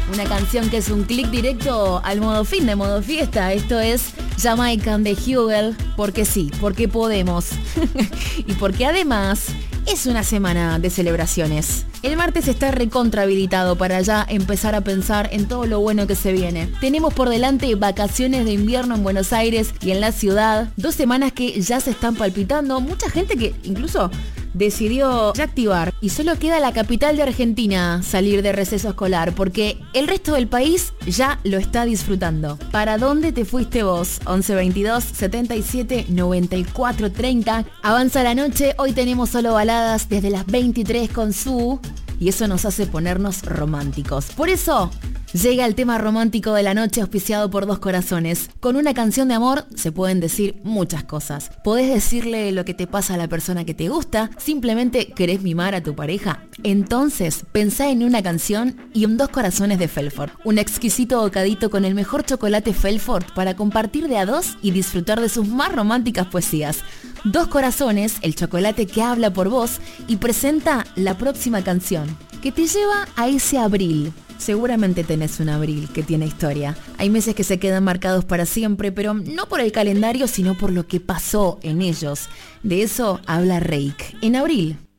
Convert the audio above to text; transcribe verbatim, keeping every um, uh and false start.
Una canción que es un clic directo al modo fin de modo fiesta. Esto es Jamaican de Hugel. Porque sí, porque podemos. Y porque además es una semana de celebraciones. El martes está recontrahabilitado para ya empezar a pensar en todo lo bueno que se viene. Tenemos por delante vacaciones de invierno en Buenos Aires y en la ciudad. Dos semanas que ya se están palpitando. Mucha gente que incluso decidió ya activar. Y solo queda la capital de Argentina salir de receso escolar, porque el resto del país ya lo está disfrutando. ¿Para dónde te fuiste vos? once veintidós setenta y siete noventa y cuatro treinta. Avanza la noche, hoy tenemos solo baladas desde las veintitrés con Su. Y eso nos hace ponernos románticos. Por eso llega el tema romántico de la noche, auspiciado por Dos Corazones. Con una canción de amor se pueden decir muchas cosas. Podés decirle lo que te pasa a la persona que te gusta. Simplemente querés mimar a tu pareja. Entonces pensá en una canción y en Dos Corazones de Felfort. Un exquisito bocadito con el mejor chocolate Felfort para compartir de a dos y disfrutar de sus más románticas poesías. Dos Corazones, el chocolate que habla por vos y presenta la próxima canción, que te lleva a ese abril. Seguramente tenés un abril que tiene historia. Hay meses que se quedan marcados para siempre, pero no por el calendario, sino por lo que pasó en ellos. De eso habla Reik en Abril.